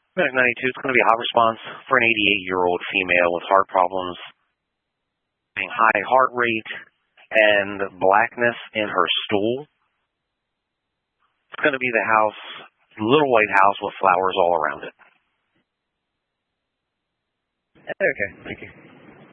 Medic 92, it's going to be a hot response for an 88-year-old female with heart problems, high heart rate, and blackness in her stool. It's going to be the house, little white house with flowers all around it. Okay, thank you.